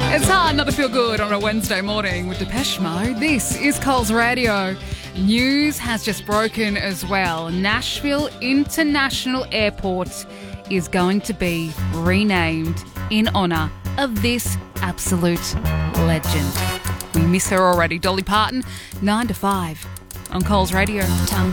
It's hard not to feel good on a Wednesday morning with Depeche Mode. This is Coles Radio. News has just broken as well. Nashville International Airport is going to be renamed in honour of this absolute legend. We miss her already. Dolly Parton, 9 to 5 on Coles Radio.